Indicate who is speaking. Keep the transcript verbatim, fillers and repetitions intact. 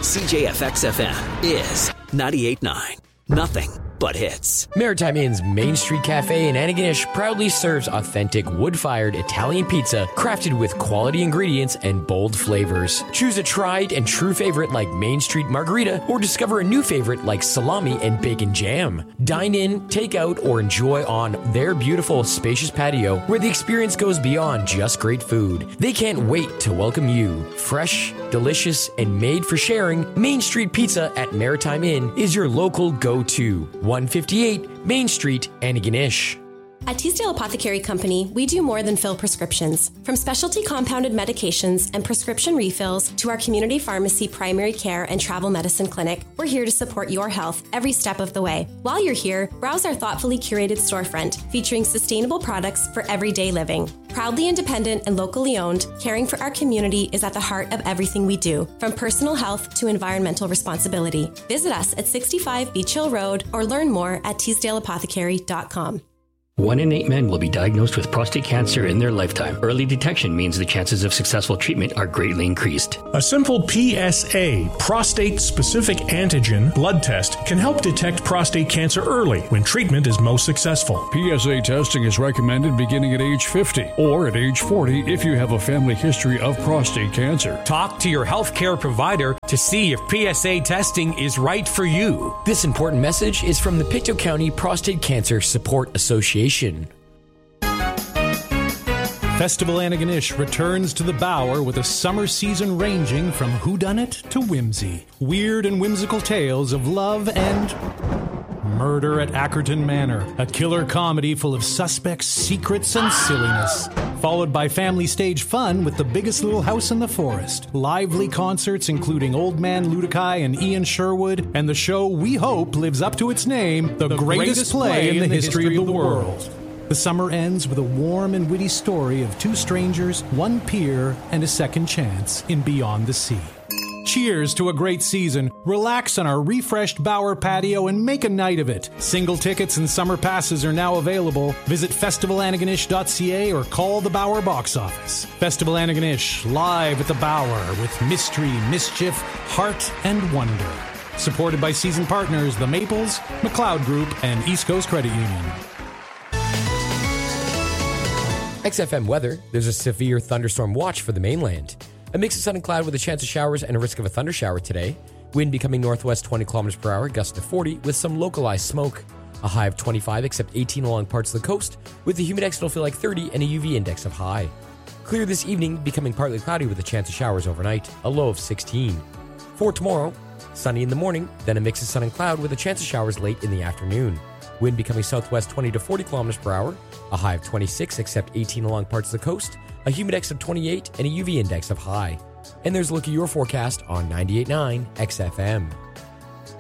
Speaker 1: C J F X F M is ninety-eight point nine. Nothing but hits.
Speaker 2: Maritime Inn's Main Street Cafe in Antigonish proudly serves authentic wood-fired Italian pizza crafted with quality ingredients and bold flavors. Choose a tried and true favorite like Main Street Margarita or discover a new favorite like salami and bacon jam. Dine in, take out, or enjoy on their beautiful, spacious patio where the experience goes beyond just great food. They can't wait to welcome you. Fresh, delicious, and made for sharing, Main Street Pizza at Maritime Inn is your local go-to. one fifty-eight Main Street, Antigonish.
Speaker 3: At Teasdale Apothecary Company, we do more than fill prescriptions. From specialty compounded medications and prescription refills to our community pharmacy, primary care, and travel medicine clinic, we're here to support your health every step of the way. While you're here, browse our thoughtfully curated storefront featuring sustainable products for everyday living. Proudly independent and locally owned, caring for our community is at the heart of everything we do, from personal health to environmental responsibility. Visit us at sixty-five Beach Hill Road or learn more at teasdale apothecary dot com.
Speaker 4: One in eight men will be diagnosed with prostate cancer in their lifetime. Early detection means the chances of successful treatment are greatly increased.
Speaker 5: A simple P S A, prostate-specific antigen, blood test can help detect prostate cancer early when treatment is most successful.
Speaker 6: P S A testing is recommended beginning at age fifty or at age forty if you have a family history of prostate cancer.
Speaker 7: Talk to your healthcare provider to see if P S A testing is right for you.
Speaker 2: This important message is from the Pictou County Prostate Cancer Support Association.
Speaker 8: Festival Antigonish returns to the Bower with a summer season ranging from whodunit to whimsy. Weird and whimsical tales of love and murder at Ackerton Manor, a killer comedy full of suspects, secrets, and silliness. Followed by family stage fun with The Biggest Little House in the Forest. Lively concerts including Old Man Ludikai and Ian Sherwood, and the show we hope lives up to its name, The, the greatest, greatest play in the, in the history, history of the world. world. The summer ends with a warm and witty story of two strangers, one peer, and a second chance in Beyond the Sea. Cheers to a great season. Relax on our refreshed Bower patio and make a night of it. Single tickets and summer passes are now available. Visit festival antigonish dot c a or call the Bower box office. Festival Antigonish, live at the Bower with mystery, mischief, heart, and wonder. Supported by season partners The Maples, McLeod Group, and East Coast Credit Union.
Speaker 2: X F M weather, there's a severe thunderstorm watch for the mainland. A mix of sun and cloud with a chance of showers and a risk of a thunder shower today. Wind becoming northwest twenty kilometers per hour, gust to forty with some localized smoke. A high of twenty-five, except eighteen along parts of the coast, with the humidex it'll feel like thirty and a U V index of high. Clear this evening, becoming partly cloudy with a chance of showers overnight, a low of sixteen. For tomorrow, sunny in the morning, then a mix of sun and cloud with a chance of showers late in the afternoon. Wind becoming southwest twenty to forty kilometers per hour, a high of twenty-six, except eighteen along parts of the coast, a humidex of twenty-eight, and a U V index of high. And there's a look at your forecast on ninety-eight point nine X F M.